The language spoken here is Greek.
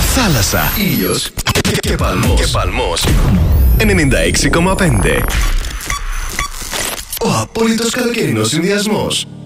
Θάλασσα, ήλιος και παλμός. 96,5. Ο απόλυτος καλοκαιρινός συνδυασμός.